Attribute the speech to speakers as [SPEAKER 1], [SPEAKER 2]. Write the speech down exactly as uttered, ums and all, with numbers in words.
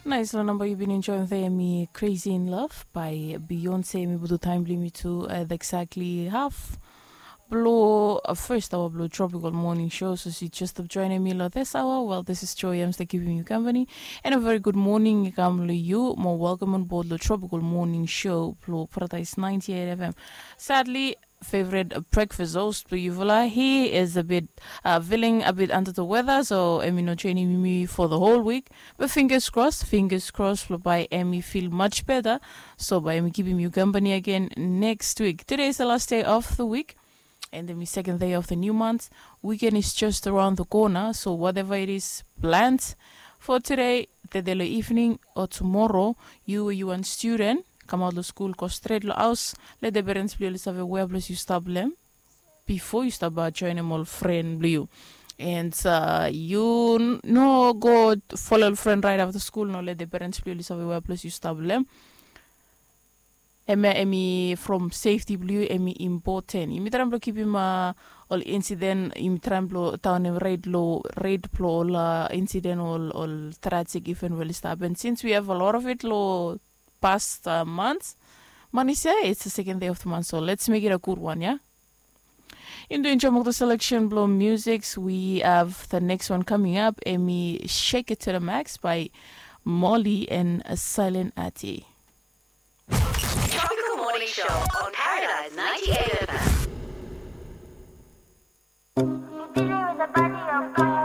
[SPEAKER 1] Nice little number you've been enjoying there, me Crazy in Love by Beyonce. Me budu time limit to uh, exactly half. Blow uh, first hour Blue Tropical Morning Show. So she just have joining me lot this hour. Well, this is Joy Amster giving you company. And a very good morning, Kamlu you. More welcome on board the Tropical Morning Show. Blue Paradise ninety-eight F M. Sadly, favorite breakfast host Yuvula. He is a bit uh, feeling a bit under the weather, so Emmy not joining me for the whole week. But fingers crossed, fingers crossed by Emmy feel much better. So by Emmy keeping you company again next week. Today is the last day of the week. And then the second day of the new month. Weekend is just around the corner, so whatever it is planned for today, the day evening or tomorrow, you you and student come out of school, go straight to house, let the parents please have a where plus you stop them before you start by joining them all friend you. And uh, you no go follow friend right after school, no let the parents please have a where plus you stop them. Emi emi from safety blue emi important. Imi tramblo keep him uh, all incident imi tramblo town raid law raid plo all uh, incident all all tragic event will happen. Since we have a lot of it law past uh, months, money say it's the second day of the month, so let's make it a good one, yeah. In the enjoyment of the selection blow musics, we have the next one coming up. Emi Shake It to the Max by Molly and Silent Ati.
[SPEAKER 2] Tropical Morning Show on Paradise ninety-eight F M.